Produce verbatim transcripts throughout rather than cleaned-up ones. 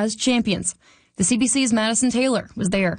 as champions. The C B C's Madison Taylor was there.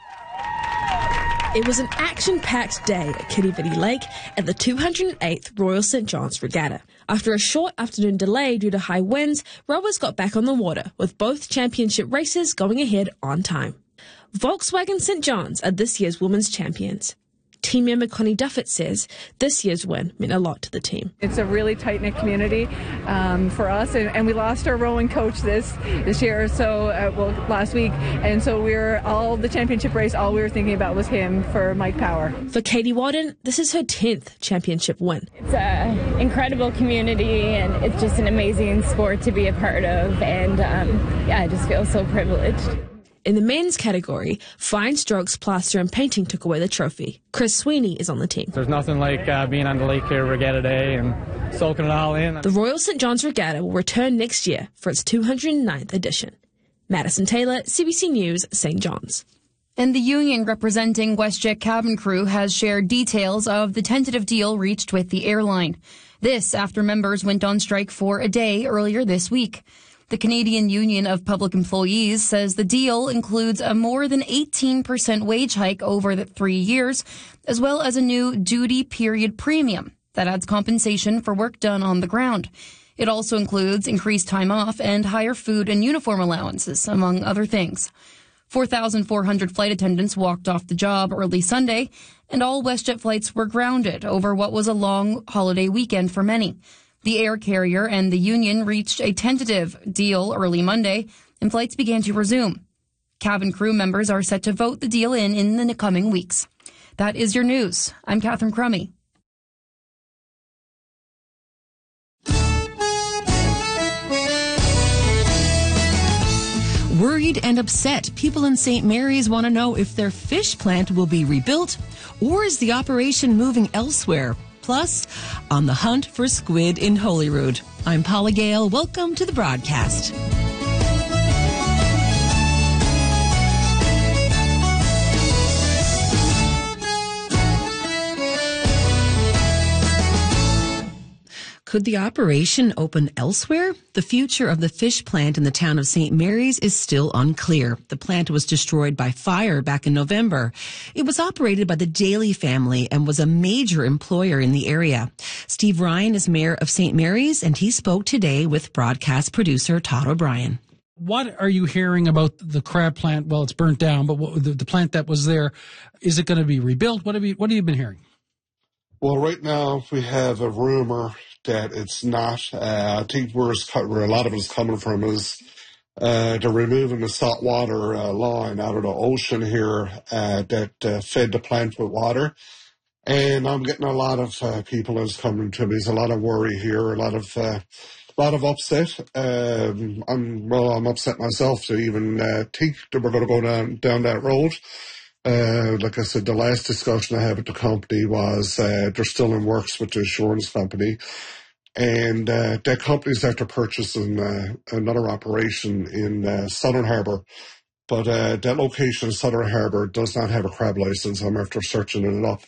It was an action-packed day at Kirribilli Lake at the two hundred eighth Royal Saint John's Regatta. After a short afternoon delay due to high winds, rowers got back on the water, with both championship races going ahead on time. Volkswagen Saint John's are this year's women's champions. Team member Connie Duffett says this year's win meant a lot to the team. It's a really tight-knit community um, for us, and, and we lost our rowing coach this this year, so uh, well last week, and so we were all the championship race. All we were thinking about was him for Mike Power. For Katie Wadden, this is her tenth championship win. It's an incredible community, and it's just an amazing sport to be a part of, and um, yeah, I just feel so privileged. In the men's category, fine strokes, plaster and painting took away the trophy. Chris Sweeney is on the team. There's nothing like uh, being on the lake here Regatta Day and soaking it all in. The Royal Saint John's Regatta will return next year for its two hundred ninth edition. Madison Taylor, C B C News, Saint John's. And the union representing WestJet cabin crew has shared details of the tentative deal reached with the airline. This after members went on strike for a day earlier this week. The Canadian Union of Public Employees says the deal includes a more than eighteen percent wage hike over the three years, as well as a new duty period premium that adds compensation for work done on the ground. It also includes increased time off and higher food and uniform allowances, among other things. four thousand four hundred flight attendants walked off the job early Sunday, and all WestJet flights were grounded over what was a long holiday weekend for many. The air carrier and the union reached a tentative deal early Monday, and flights began to resume. Cabin crew members are set to vote the deal in in the coming weeks. That is your news. I'm Catherine Crummy. Worried and upset, people in Saint Mary's want to know if their fish plant will be rebuilt, or is the operation moving elsewhere? Plus, on the hunt for squid in Holyrood. I'm Paula Gale. Welcome to the broadcast. Could the operation open elsewhere? The future of the fish plant in the town of Saint Mary's is still unclear. The plant was destroyed by fire back in November. It was operated by the Daly family and was a major employer in the area. Steve Ryan is mayor of Saint Mary's, and he spoke today with broadcast producer Todd O'Brien. What are you hearing about the crab plant? Well, it's burnt down, but what, the, the plant that was there, is it going to be rebuilt? What have you, what have you been hearing? Well, right now we have a rumor that it's not. Uh, I think where, it's, where a lot of it is coming from is uh, they're removing the saltwater uh, line out of the ocean here uh, that uh, fed the plant with water. And I'm getting a lot of uh, people that's coming to me. There's a lot of worry here, a lot of uh, a lot of upset. Um, I'm well, I'm upset myself to even uh, think that we're going to go down down that road. Uh, like I said, the last discussion I had with the company was uh, they're still in works with the insurance company. And uh, that company's after purchasing uh, another operation in uh, Southern Harbour. But uh, that location in Southern Harbour does not have a crab license. I'm after searching it up.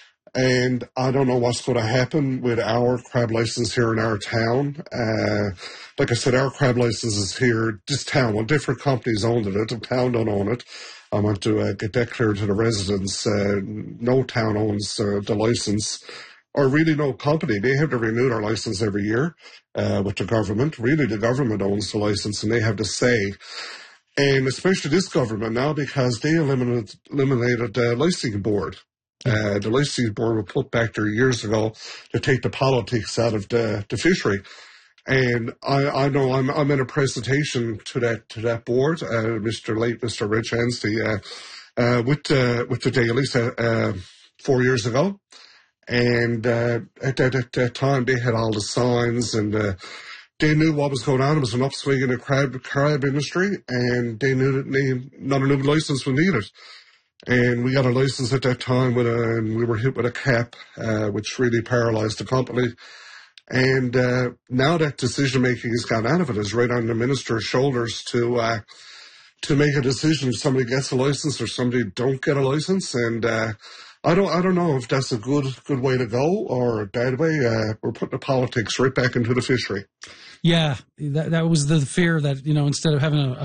And I don't know what's going to happen with our crab license here in our town. Uh, like I said, our crab license is here, this town. Well, different companies own it. The town don't own it. I want to uh, get that clear to the residents. Uh, no town owns uh, the license, or really no company. They have to renew their license every year uh, with the government. Really, the government owns the license, and they have to say. And especially this government now, because they eliminated, eliminated the licensing board. Uh, the licensing board was put back there years ago to take the politics out of the, the fishery. And I, I know I'm, I'm in a presentation to that, to that board, uh, Mister late Mister Rich Anstey, uh, uh, with, uh, with the Dailies, uh, uh, four years ago. And, uh, at that, at that time they had all the signs and, uh, they knew what was going on. It was an upswing in the crab, crab industry, and they knew that they, not a new license was needed. And we got a license at that time with a, and we were hit with a cap, uh, which really paralyzed the company. And uh, now that decision-making has gone out of it, it's right on the minister's shoulders to uh, to make a decision if somebody gets a license or somebody don't get a license. And uh, I don't I don't know if that's a good good way to go or a bad way. Uh, we're putting the politics right back into the fishery. Yeah, that that was the fear that, you know, instead of having a,